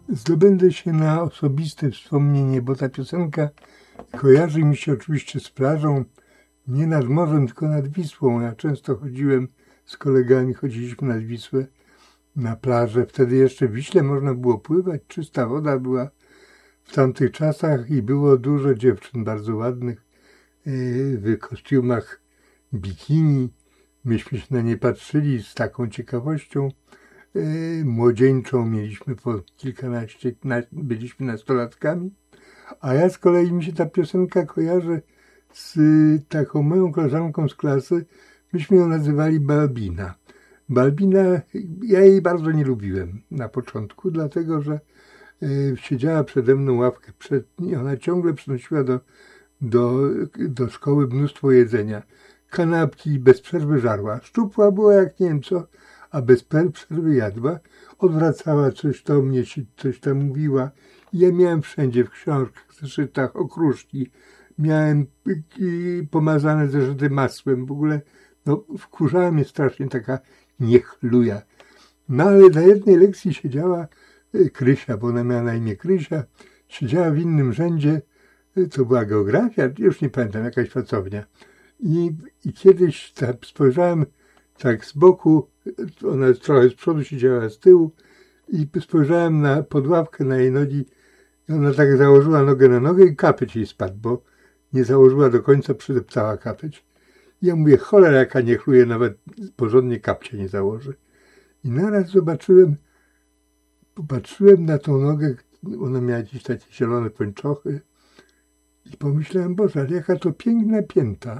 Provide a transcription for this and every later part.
zdobędę się na osobiste wspomnienie, bo ta piosenka kojarzy mi się oczywiście z plażą, nie nad morzem, tylko nad Wisłą. Ja często chodziłem z kolegami, chodziliśmy nad Wisłę na plażę. Wtedy jeszcze w Wiśle można było pływać, czysta woda była w tamtych czasach i było dużo dziewczyn bardzo ładnych w kostiumach bikini. Myśmy się na nie patrzyli z taką ciekawością młodzieńczą, mieliśmy po kilkanaście, byliśmy nastolatkami, a ja z kolei mi się ta piosenka kojarzy z taką moją koleżanką z klasy, myśmy ją nazywali Balbina. Balbina, ja jej bardzo nie lubiłem na początku, dlatego że siedziała przede mną ławkę i ona ciągle przynosiła do szkoły mnóstwo jedzenia. Kanapki bez przerwy żarła. Szczupła była jak nie wiem co, a bez przerwy jadła. Odwracała coś do mnie, coś tam mówiła. Ja miałem wszędzie w książkach, w zeszytach okruszki. Miałem pomazane zeszyty masłem. W ogóle wkurzała mnie strasznie taka niechluja. No ale na jednej lekcji siedziała Krysia, bo ona miała na imię Krysia. Siedziała w innym rzędzie. To była geografia, już nie pamiętam, jakaś pracownia. I kiedyś tak spojrzałem tak z boku, ona trochę z przodu siedziała z tyłu i spojrzałem na podławkę na jej nogi i ona tak założyła nogę na nogę i kapeć jej spadł, bo nie założyła do końca, przydeptała kapeć. I ja mówię, cholera jaka niechluje, nawet porządnie kapcia nie założy. I naraz popatrzyłem na tą nogę, ona miała jakieś takie zielone pończochy i pomyślałem, Boże, ale jaka to piękna pięta.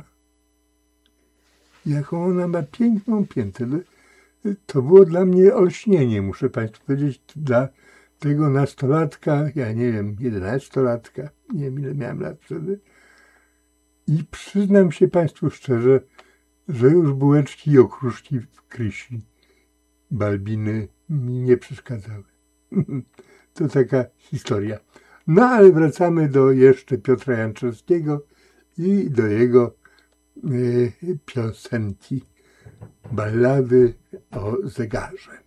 Jaką ona ma piękną piętę. To było dla mnie olśnienie, muszę Państwu powiedzieć, dla tego nastolatka, ja nie wiem, 11-latka, nie wiem ile miałem lat wtedy. I przyznam się Państwu szczerze, że już bułeczki i okruszki w Krysi Balbiny mi nie przeszkadzały. To taka historia. No ale wracamy do jeszcze Piotra Janczewskiego i do jego piosenki, ballady o zegarze.